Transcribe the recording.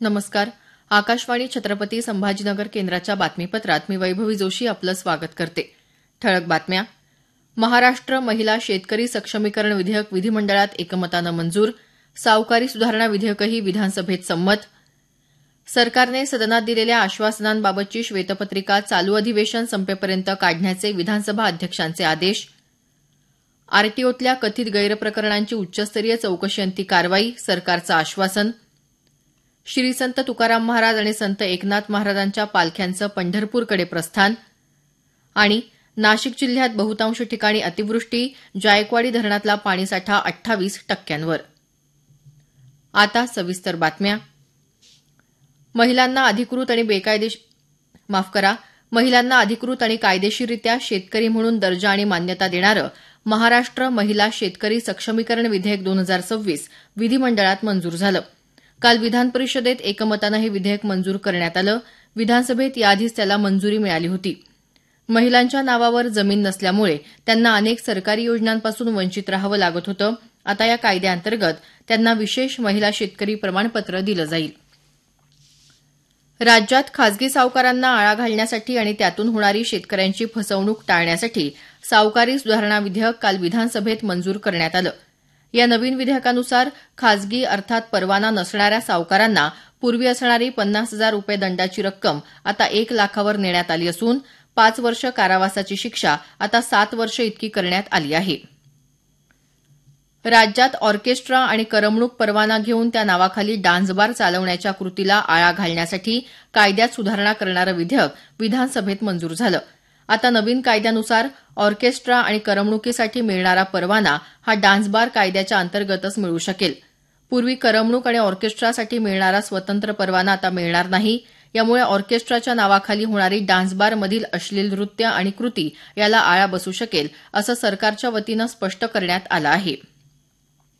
नमस्कार. आकाशवाणी छत्रपती संभाजीनगर केंद्राच्या बातमीपत्रात मी वैभवी जोशी आपलं स्वागत करते. ठळक बातम्या. महाराष्ट्र महिला शेतकरी सक्षमीकरण विधेयक विधिमंडळात एकमतानं मंजूर. सावकारी सुधारणा विधेयकही विधानसभेत संमत. सरकारने सदनात दिलेल्या आश्वासनांबाबतची श्वेतपत्रिका चालू अधिवेशन संपेपर्यंत काढण्याचे विधानसभा अध्यक्षांचे आदेश. आरटीओतल्या कथित गैरप्रकरणांची उच्चस्तरीय चौकशीअंती कारवाई, सरकारचं आश्वासन. श्री संत तुकाराम महाराज आणि संत एकनाथ महाराजांच्या पालख्यांचं पंढरपूरकडे प्रस्थान. आणि नाशिक जिल्ह्यात बहुतांश ठिकाणी अतिवृष्टी, जायकवाडी धरणातला पाणीसाठा 28%. आता सविस्तर बातम्या. महिलांना अधिकृत आणि कायदेशीररित्या शेतकरी म्हणून दर्जा आणि मान्यता देणारं महाराष्ट्र महिला शेतकरी सक्षमीकरण विधेयक 2026 विधिमंडळात मंजूर झालं. काल विधान परिषदेत एकमतानं हे विधेयक मंजूर करण्यात आलं. विधानसभेत याआधीच त्याला मंजुरी मिळाली होती. महिलांच्या नावावर जमीन नसल्यामुळे त्यांना अनेक सरकारी योजनांपासून वंचित राहावं लागत होतं. आता या कायद्याअंतर्गत त्यांना विशेष महिला शेतकरी प्रमाणपत्र दिलं जाईल. राज्यात खासगी सावकारांना आळा घालण्यासाठी आणि त्यातून होणारी शेतकऱ्यांची फसवणूक टाळण्यासाठी सावकारी सुधारणा विधेयक काल विधानसभेत मंजूर करण्यात आलं. या नवीन विधेयकानुसार खासगी अर्थात परवाना नसणाऱ्या सावकारांना पूर्वी असणारी 50,000 रुपये दंडाची रक्कम आता 1 लाखावर नेण्यात आली असून 5 वर्ष कारावासाची शिक्षा आता 7 वर्ष इतकी करण्यात आली आहे. राज्यात ऑर्केस्ट्रा आणि करमणूक परवाना घेऊन त्या नावाखाली डान्स बार चालवण्याच्या कृतीला आळा घालण्यासाठी कायद्यात सुधारणा करणारं विधेयक विधानसभेत मंजूर झालं. आता नवीन कायद्यानुसार ऑर्केस्ट्रा आणि करमणुकीसाठी मिळणारा परवाना हा डान्स बार कायद्याच्या अंतर्गतच मिळू शकेल. पूर्वी करमणूक आणि ऑर्केस्ट्रासाठी मिळणारा स्वतंत्र परवाना आता मिळणार नाही. यामुळे ऑर्केस्ट्राच्या नावाखाली होणारी डान्स बारमधील अश्लील नृत्य आणि कृती याला आळा बसू शकेल, असं सरकारच्या वतीनं स्पष्ट करण्यात आलं आहे.